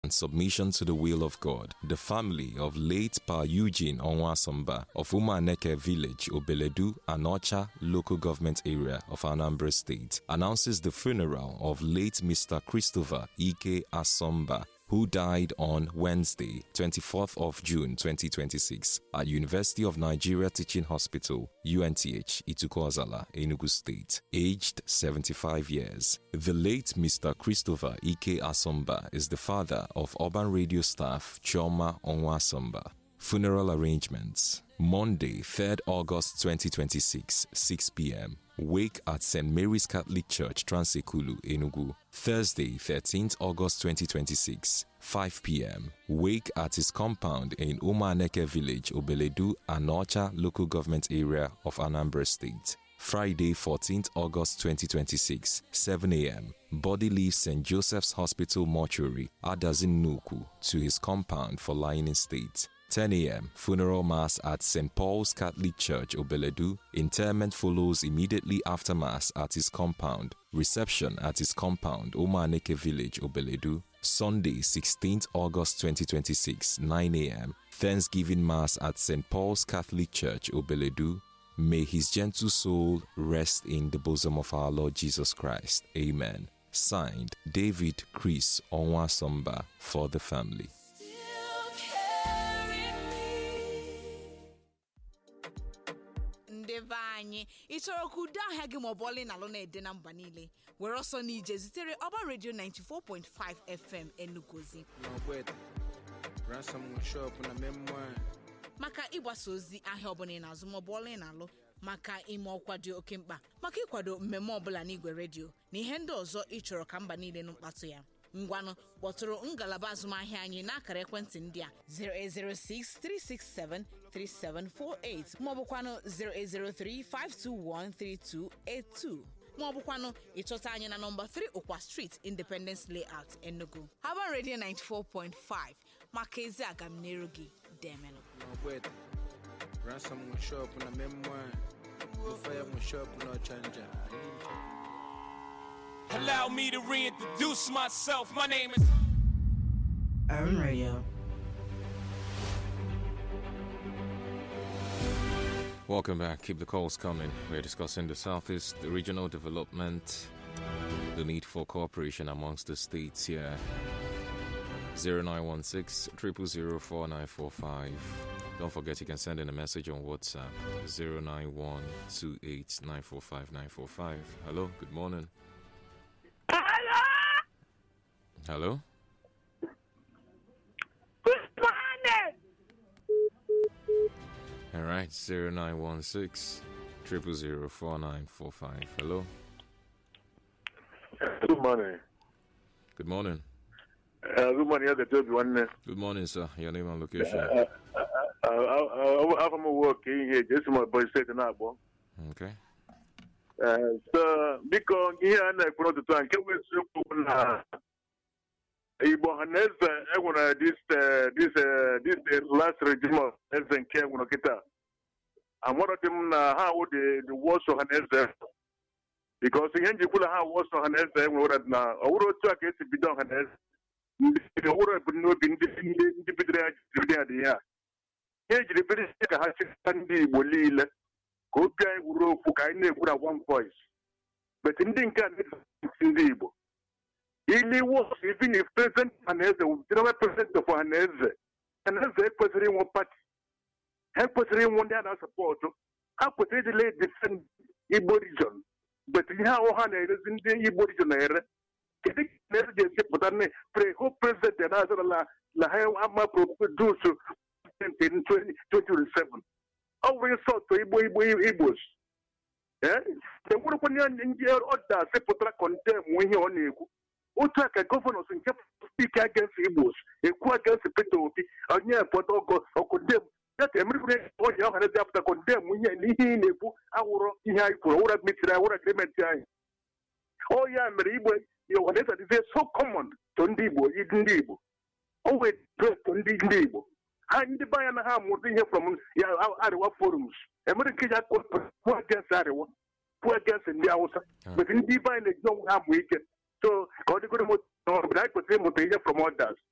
and submission to the will of God, the family of late Pa Eugene Onwasomba of Umaneke Village, Obeledu, Anocha local government area of Anambra State, announces the funeral of late Mr. Christopher Ike Asomba, who died on Wednesday, 24th of June 2026 at University of Nigeria Teaching Hospital, UNTH, Itukwuazala, Enugu State, aged 75 years. The late Mr. Christopher Ike Asomba is the father of urban radio staff Chioma Onwasomba. Funeral arrangements. Monday, 3rd August 2026, 6 p.m. Wake at St. Mary's Catholic Church, Transekulu, Enugu. Thursday, 13th August 2026, 5 p.m. Wake at his compound in Umaneke Village, Obeledu, Anocha local government area of Anambra State. Friday, 14th August 2026, 7 a.m. Body leaves St. Joseph's Hospital Mortuary, Adazin Nuku, to his compound for lying in state. 10 a.m. Funeral Mass at St. Paul's Catholic Church, Obeledu. Interment follows immediately after Mass at his compound. Reception at his compound, Umaneke Village, Obeledu. Sunday, 16th August 2026, 9 a.m. Thanksgiving Mass at St. Paul's Catholic Church, Obeledu. May his gentle soul rest in the bosom of our Lord Jesus Christ. Amen. Signed, David Chris Onwasomba, for the family. Anyị ịchọrọ ka udo ahịa gị maọbụ ọlị na alụ na-ede na mba niile were ọsọ n'ije zitere Urban Radio 94.5 FM Enugozi maka ịgbasa ozi ahịa ọbụla ị na-azụ maọbụ ọlị na alụ maka ime ọkwa dị oke mkpa maka ịkwado mmemme ọbụla n'igwe redio na ihe ndị ọzọ ịchọrọ ka mba niile nụ mkpatụ ya. Ngwanụ kpọtụrụ ngalaba azụmahịa anyị n'akara ekwentị ndị a 08063673748 maọbụkwanụ 08035213282 maọbụkwanụ ịchọta anyị na nọmba 3 Ụkwa Street, Independence Layout, Enugu. Urban Radio 94.5 maka ezi agamniru gị demenụ. Allow me to reintroduce myself. My name is Urban Radio. Welcome back. Keep the calls coming. We're discussing the Southeast, the regional development, the need for cooperation amongst the states here. 0916 0004945. Don't forget you can send in a message on WhatsApp 09128945945. Hello, good morning. Hello? Good morning. All right, 0916 0004945. Hello? Good morning. Good morning. Good morning. Good morning, sir. Your name and location. I'm working here. Just my boy said na abo. Okay. So because here na for the time can we na Igbo Haneze egwuna this last regime of Ezenke egwuna kita. And one of them na how the worst of Haneze because the engine kula how worst of Haneze egwuna na owuro tu aka esi bidon Haneze. The owuro no bi ndi bidre ajiri ya. Ye jiri bidre ka ha si ndi Igbo lile. Ko bi ai wuro fu ka ina egwura one voice. But ndi nke ndi Igbo. Ili was even if President Haneze, the representative for Haneze, Haneze president one party, help president one day and support. How could they delay defend Igbo region? But in how Haneze in the Igbo region area, I think never just put on pray who president and other la Amma produce in 2027. Oh, we saw to Igbos. Eh? The one in the order, Sepotra condemn when you only. Utaka governors in speak against Igbos, a coup against the Petopi, and near Port or condemn that everybody after condemn when you nebu, our Ihai, admit our agreement. Oh, yeah, Maribo, you want that is so common to Ndibo, Idibo. Always dress to Ndibo. And the Bayanaham would be here from Ariwa forums. American poor against Ariwa, poor against in the outside, but in divine, they don't have weekend. So, God, but I could say from others.